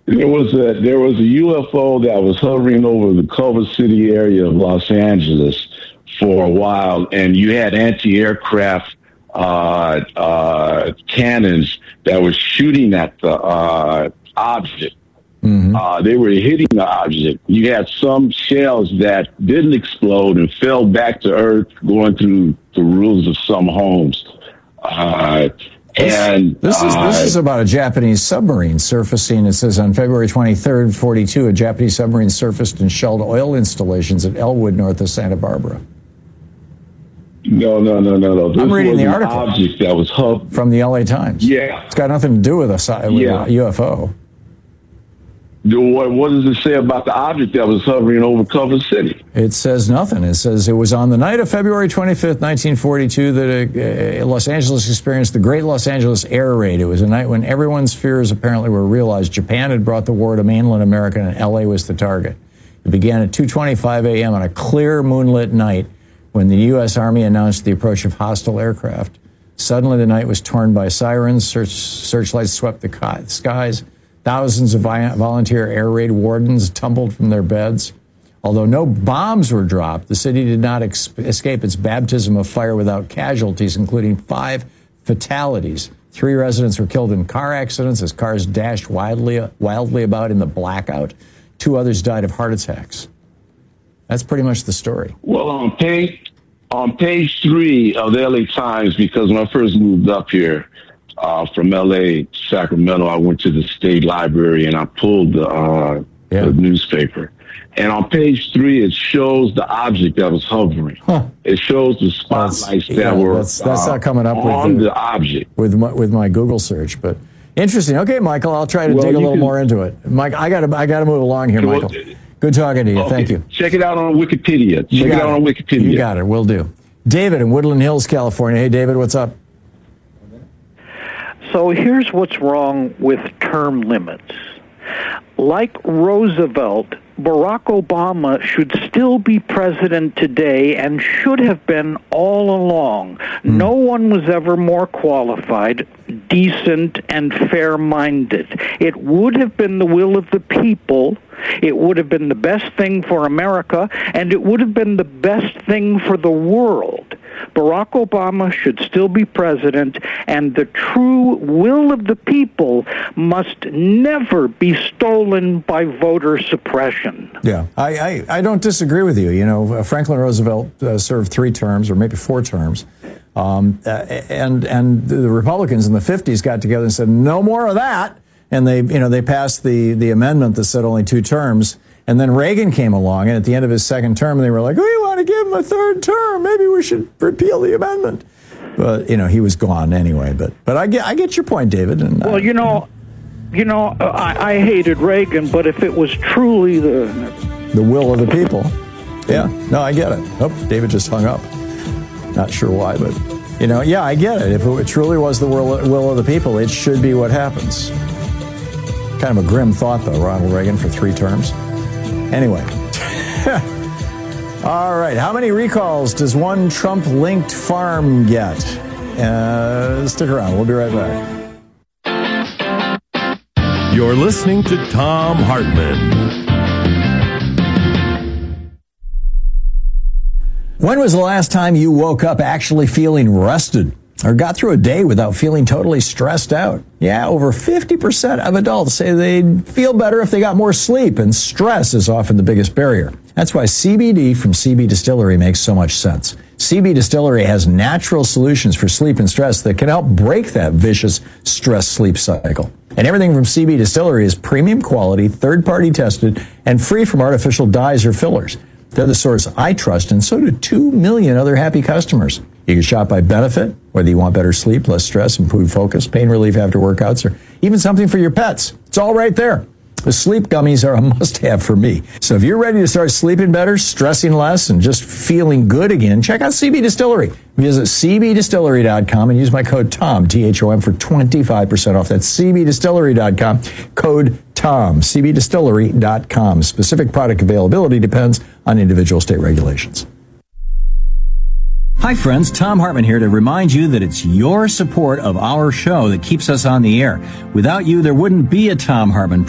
There was a UFO that was hovering over the Culver City area of Los Angeles for a while, and you had anti-aircraft cannons that were shooting at the object. Mm-hmm. They were hitting the object. You had some shells that didn't explode and fell back to Earth, going through the roofs of some homes. This is about a Japanese submarine surfacing. It says on February 23rd, 42, a Japanese submarine surfaced and shelled oil installations at Elwood, north of Santa Barbara. No. This I'm reading the article. Object that was from the LA Times. Yeah. It's got nothing to do with a UFO. What does it say about the object that was hovering over Culver City? It says nothing. It says it was on the night of February 25th, 1942, that Los Angeles experienced the Great Los Angeles Air Raid. It was a night when everyone's fears apparently were realized. Japan had brought the war to mainland America, and LA was the target. It began at 2:25 a.m. on a clear moonlit night when the U.S. Army announced the approach of hostile aircraft. Suddenly, the night was torn by sirens. Searchlights swept the skies. Thousands of volunteer air raid wardens tumbled from their beds. Although no bombs were dropped, the city did not escape its baptism of fire without casualties, including 5 fatalities. 3 residents were killed in car accidents as cars dashed wildly about in the blackout. 2 others died of heart attacks. That's pretty much the story. Well, on page 3 of the LA Times, because when I first moved up here, from L.A., Sacramento, I went to the state library and I pulled the newspaper. And on page 3, it shows the object that was hovering. Huh. It shows the spotlights that were that's not coming up on the object with my Google search. But interesting. Okay, Michael, I'll try to dig a little more into it. Mike, I got to move along here, Michael. Good talking to you. Okay. Thank you. Check it out on Wikipedia. Check it out on Wikipedia. You got it. Will do. David in Woodland Hills, California. Hey, David, what's up? So here's what's wrong with term limits. Like Roosevelt, Barack Obama should still be president today and should have been all along. No one was ever more qualified, decent, and fair-minded. It would have been the will of the people. It would have been the best thing for America, and it would have been the best thing for the world. Barack Obama should still be president, and the true will of the people must never be stolen by voter suppression. Yeah, I don't disagree with you. You know, Franklin Roosevelt served 3 terms, or maybe 4 terms, and the Republicans in the 50s got together and said, no more of that, and they passed the amendment that said only 2 terms. And then Reagan came along, and at the end of his 2nd term, they were like, we want to give him a 3rd term. Maybe we should repeal the amendment. But, he was gone anyway. But I get your point, David. And, well, I hated Reagan, but if it was truly the will of the people. Yeah, no, I get it. Oh, David just hung up. Not sure why, but, I get it. If it truly was the will of the people, it should be what happens. Kind of a grim thought, though, Ronald Reagan for 3 terms. Anyway. All right. How many recalls does one Trump-linked farm get? Stick around. We'll be right back. You're listening to Thom Hartmann. When was the last time you woke up actually feeling rested? Or got through a day without feeling totally stressed out? Yeah, over 50% of adults say they'd feel better if they got more sleep, and stress is often the biggest barrier. That's why CBD from CB Distillery makes so much sense. CB Distillery has natural solutions for sleep and stress that can help break that vicious stress-sleep cycle. And everything from CB Distillery is premium quality, third-party tested, and free from artificial dyes or fillers. They're the source I trust, and so do 2 million other happy customers. You can shop by benefit, whether you want better sleep, less stress, improved focus, pain relief after workouts, or even something for your pets. It's all right there. The sleep gummies are a must-have for me. So if you're ready to start sleeping better, stressing less, and just feeling good again, check out CB Distillery. Visit cbdistillery.com and use my code TOM, T-H-O-M, for 25% off. That's cbdistillery.com, code TOM, cbdistillery.com. Specific product availability depends on individual state regulations. Hi friends, Thom Hartmann here to remind you that it's your support of our show that keeps us on the air. Without you, there wouldn't be a Thom Hartmann